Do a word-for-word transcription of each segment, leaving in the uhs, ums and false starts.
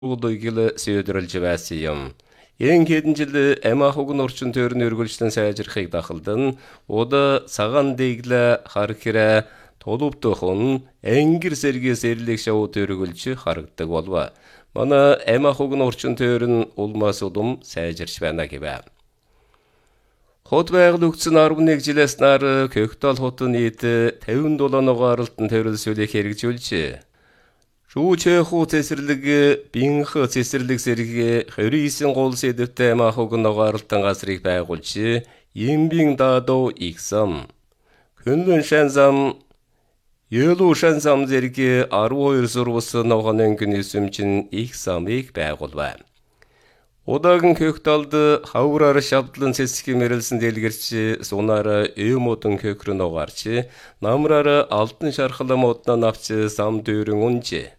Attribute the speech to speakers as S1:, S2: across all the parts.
S1: Улуйгил сөйдөрөлж байсан юм. Энэ хэдэн жил Эмахугн орчин тойрны өргөлжлөн сайжрахыг дахалдан ууда цагаан дэглэ хархирэ толуптохон энгэр сэргээ сэрлэг шоу төргөлж харагдаг болва. Манай Эмахугн орчин тойрн улмаас улам сайжирч байна гэвэ. Хот байгуулагдсан арван нэг жилээс нар Көхтөл хотын нийт тавин долооногоо аралтан төрөлсөлийг хэрэгжүүлж Шүүчэхүү цэсэрлэг бинх цэсэрлэг сэрэг хорийсэн гол сэдвтэй Эмахугн аралтан газрыг байгуулж Имбин даадоо игсам. Хөнлөн шанзам Ёлу шанзам зэрэг арван хоёр сурвус ногоонын гүнэсэмчин их самыг байгуулва. Удаан Көхтөлд хавраар шавдлан цэцгийн мэрэлсэн дэлгэрч сунаар өөмөдөн Көхрөн огарч намраар алтан шархлам удаа навч сам дүүрэн унж.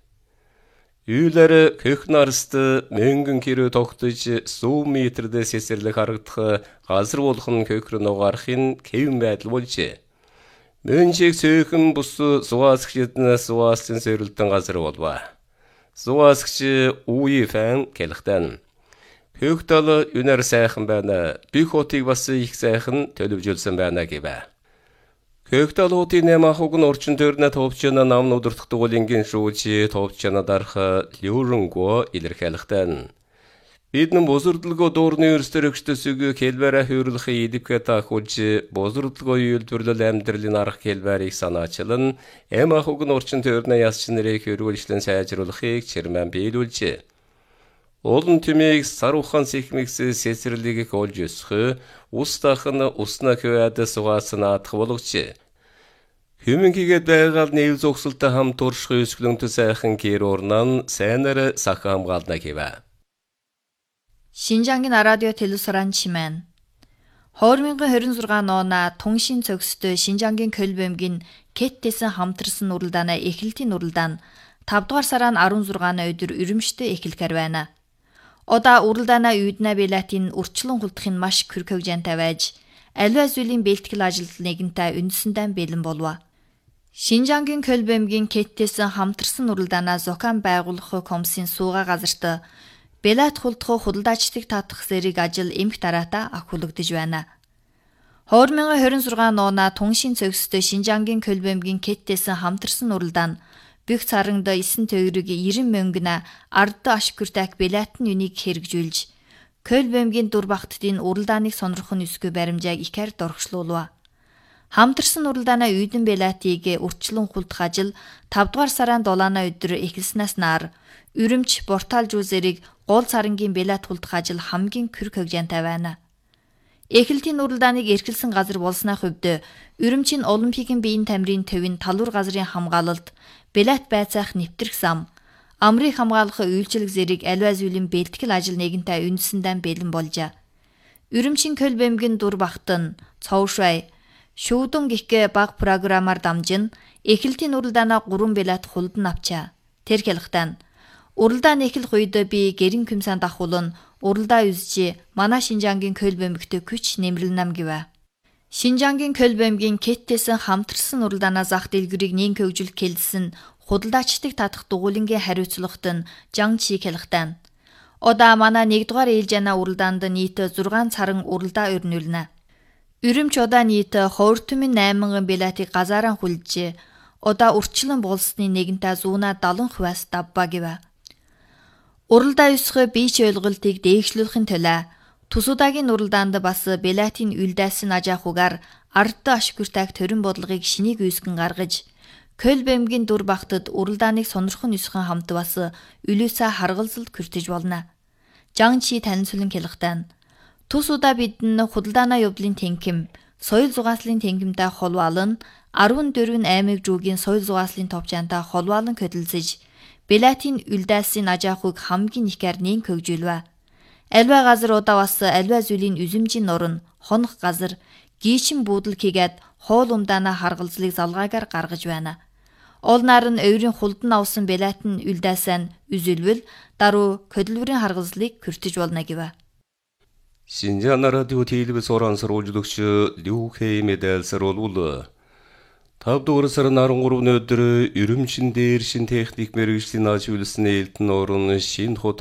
S1: Үйлэр Көхнарст мөнгөн кирүү тогтож сүү метрдээ сэсэрлэг харагдах газар болгон Көхрөн огарахын хэвэн байдал болж. Мөнчиг сөөхөн бус суаасгчдэн суаасын сэрэлтэн газар болва. Суаасгч үе фэн келхтэн. Көхтөл үнэр сайхан байна. Би хотыг бас их сайхан төлөвжүүлсэн байна гэвэ. Көхтөл хотын Эмахугн орчин тойрны товчны нам удирдах дугуулингийн шүүж товчны дарах Люрэнго илэрхийлэхтэн. Бидэн бозордлогоо дуурны өрстөрөгчдөсөг хэлбэрэ хөөрлөхи идипгэ таахуулж бозордлогоо үйлдвэрлэл амьдралын арга хэлбэрийг санаачлан Эмахугн орчин тойрны ясч нарыг хөрвөлжлөн сайжруулахыг чирмэн биелүүлж. Олон тэмийг сарухан сэхмэгс сэсэрлийг олж өсгөх, устахын усна хөөд сугаасна атах болгоч. Хүмүнхийгээд байгаал нэв зогсолтой хамт турших өсгөлөнтө сайхан гэр орнан сайнаар сах хамгаална гэвэ.
S2: 신장긴 라디오 텔레비전 치멘 허르민거 хорин оона 통신 цогстой Шинжангийн Көлбөмгийн Кэттсэн хамтарсан уралдааны эхлэлтийн уралдаан тавд дугаар сарын арван зургааны өдөр Үрөмштэй эхлэхээр байна. Одаа уралдааны үйднэ билетийн урчлан хулдахын маш хөрхөгжэнтэй байж, аливаа зүйлийн бэлтгэл ажилд нэгэнтэй үндсэндээ бэлэн болов. Шинжангийн Көлбөмгийн Кэттсэн хамтарсан уралдаанаа зохион байгуулах комиссийн суугаа газарт Белат хулдах худалдаачдыг татах зэрэг ажил эмх дараатаа ахуулагдж байна. две тысячи двадцать шесть оона 통신 цогстой Шинжангийн Көлбөмгийн Кэттсэн хамтарсан уралдаан бүх царангд эсэн төгрөг ninety мөнгөна ард ашигүртайг Белатын үнийг хэрэгжүүлж, Көлбөмгийн дур багтдын уралдааныг сонирхох нүсгүй баримжааг ихээр доргочлуулва. Хамтарсан уралдаанаа үйдэн Белатыг урчлан хулдах ажил тавд дугаар сарын долооны өдөр эхэлснээс нар Үрөмч Борталжуу зэрэг гол царангийн Белат хулдах ажил хамгийн хөрхөгжэнтэй байна. Эхлэлтийн уралдааныг эрхэлсэн газар болсны хувьд Үрөмчийн Олимпикийн биеийн тамирын төвийн талуур газрын хамгаалалт, Белат байцаах нэвтрэх зам, амрыг хамгаалах үйлчилэг зэрэг аливаа зүйлийн бэлтгэл ажил нэгэнтэй үндсэндээ бэлэн болжээ. Үрөмчийн Көлбөмгийн дур багтан Цовшбай шүүдэн гихгэ баг програмаар дамжин эхлэлтийн уралдаанаа гурван Белат хулдан авчаа. Тэр хэлэхтэн уралдаан эхлэх үед би гэрэн күмсэн дахуулан уралдаа үзжи манай Шинжангийн Көлбөмгтө күч нэмэрлэнам гэвэ. Шинжангийн Көлбөмгийн Кэттсэн хамтарсан уралдаанаа зах дэлгэрийг нэн хөгжүүлэх хэлсэн худалдаачдыг татах дугуулингийн хариуцлагт нь Жан Чи хэлэхтэн. Одаа манай нэгдүгээр ээлжэна уралдаанд нийт зургаан царан уралдаа өрнүүлнэ. Үрөмч удаа нийт two thousand Белатыг газаараа хүлжээ. Удаа урчлан болсны нэгэнтэй зүүнаа seventy percent давба гэвэ. Уралдаа өсгөх бийч ойлголтыг дээгшлүүлэхин төлөө Тусуудагийн уралдаанд бас Белатын үлдээсэн ажаахугаар ард ашигүртайг төрийн бодлогыг шинийг үүсгэн гаргаж, Көлбөмгийн дур багтад уралдааныг сонирхох нүсгэн хамт бас үлээсээ харгалзалд хүртэж болно. Жан Чи танилцуулан хэлэхтэн Тусуудаа бидэн худалдаанаа явдлын тэнхим, соёл зугааслын тэнхимтэй холбоолон fourteen аймаг жуугийн соёл зугааслын товчаантай холбоолон хөдөлсөж, Белатын үлдээсэн ажаахуйг хамгийн ихээр нэн хөгжүүлвэ. Аливаа газар удаа бас аливаа зүйлийн үзэмжийн норн, хонох газар, гийчин буудал хийгээд хоол умдаанаа харгалзлыг залгаагаар гаргаж байна. Олнаар нь өөрийн хулдан авсан Белатын үлдээсэн үзүүлвэл даруй хөдөлмөрийн харгалзлыг хүртэж болно гэвэ.
S1: Шинжаан радио телевиз орансруулж Лю Хэй медалсар болвол тав дугаар сарын арван гуравны өдөр Ирэмшин дээр шин техник мэргэжлийн ааж үйлсний Элдэн орон шин